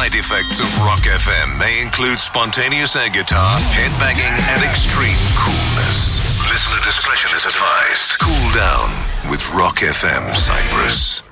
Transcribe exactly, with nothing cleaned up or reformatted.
side effects of Rock F M may include spontaneous air guitar, headbanging, and extreme coolness. Listener discretion is advised. Cool down with Rock F M Cyprus.